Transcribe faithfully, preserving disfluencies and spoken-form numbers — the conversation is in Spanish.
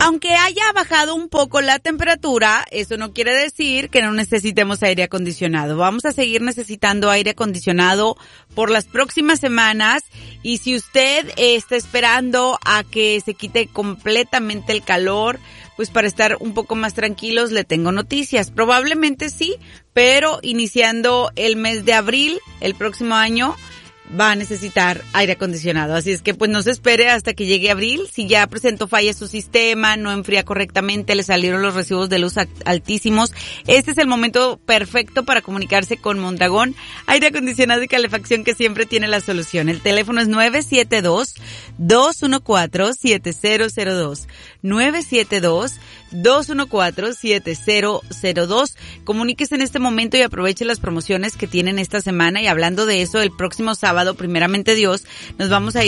Aunque haya bajado un poco la temperatura, eso no quiere decir que no necesitemos aire acondicionado. Vamos a seguir necesitando aire acondicionado por las próximas semanas, y si usted está esperando a que se quite completamente el calor, pues para estar un poco más tranquilos, le tengo noticias. Probablemente sí, pero iniciando el mes de abril, el próximo año, va a necesitar aire acondicionado. Así es que pues no se espere hasta que llegue abril. Si ya presentó falla su sistema, no enfría correctamente, le salieron los recibos de luz altísimos, este es el momento perfecto para comunicarse con Mondragón Aire Acondicionado y Calefacción, que siempre tiene la solución. El teléfono es nueve siete dos, dos uno cuatro, siete cero cero dos. nueve siete dos, dos uno cuatro, siete cero cero dos. Comuníquese en este momento y aproveche las promociones que tienen esta semana. Y hablando de eso, el próximo sábado, primeramente Dios, nos vamos a ir